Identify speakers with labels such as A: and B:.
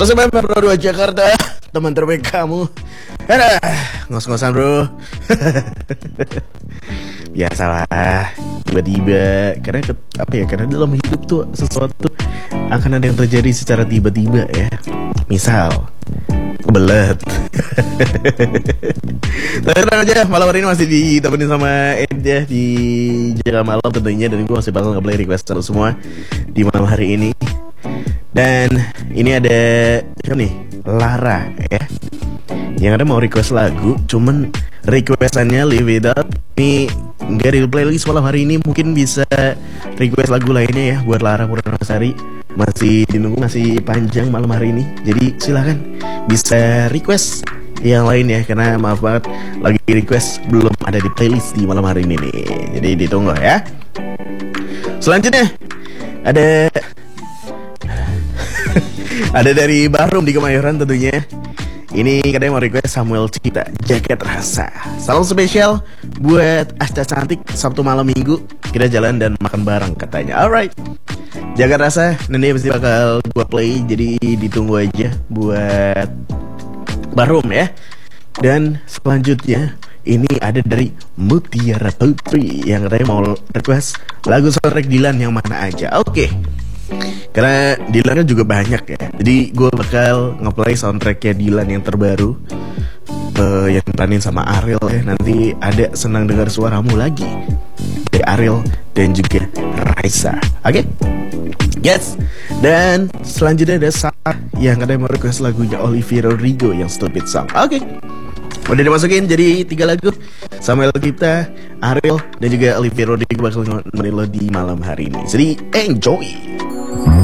A: Member Bro 2 Jakarta, teman terbaik kamu. Ada ngos-ngosan bro. Biasalah, tiba-tiba karena dalam hidup tuh sesuatu akan ada yang terjadi secara tiba-tiba ya. Misal kebelet. Tenang aja, malam hari ini masih ditemenin sama Eda di Jaga Malam tentunya. Dan gue masih bakal nge-play request lo semua di malam hari ini. Dan ini ada siapa nih? Lara ya, yang ada mau request lagu. Cuman requestannya Live It Up ini nggak di playlist malam hari ini. Mungkin bisa request lagu lainnya ya buat Lara Purnamasari. Masih dinunggu, masih panjang malam hari ini. Jadi silahkan bisa request yang lain ya, karena maaf banget lagi request belum ada di playlist di malam hari ini nih. Jadi ditunggu ya. Selanjutnya ada dari Barum di Kemayoran tentunya. Ini katanya mau request Samuel Cita, Jaket Rasa. Salam spesial buat Asta cantik, Sabtu malam minggu kita jalan dan makan bareng katanya. Alright, Jaket Rasa nanti pasti bakal gua play. Jadi ditunggu aja buat Barum ya. Dan selanjutnya ini ada dari Mutiara Putri yang katanya mau request lagu soundtrack Dilan yang mana aja. Oke, karena Dilan kan juga banyak ya, jadi gue bakal ngeplay soundtracknya Dilan yang terbaru, yang diperanin sama Ariel ya. Nanti ada Senang Dengar Suaramu lagi dari Ariel dan juga Raisa. Oke? Yes. Dan selanjutnya ada Sarah yang katanya mau request lagunya Olivia Rodrigo yang Stupid Song. Oke, udah dimasukin jadi 3 lagu. Samuel Cita, Ariel dan juga Olivia Rodrigo bakal nemenin lo di malam hari ini. Jadi enjoy.